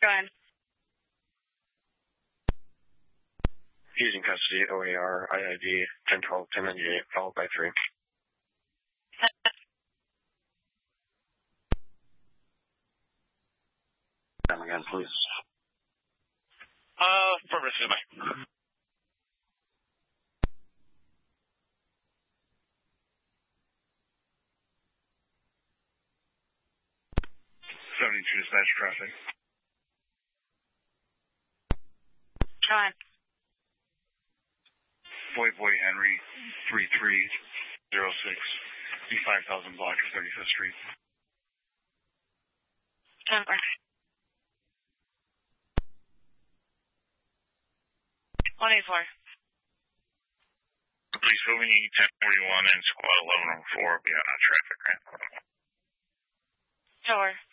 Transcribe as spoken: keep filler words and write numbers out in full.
Go ahead. Using custody, O A R, I I D, ten twelve, ten ninety-eight, followed by three. Come again, please. Uh, affirmative, bye. seventy-two dispatch traffic. Go ahead. Boy Boy Henry, three three zero six, D five thousand block of thirty-fifth Street. Number. one eighty-four. Police moving E ten forty-one and squad eleven oh four beyond on traffic ramp. Tower.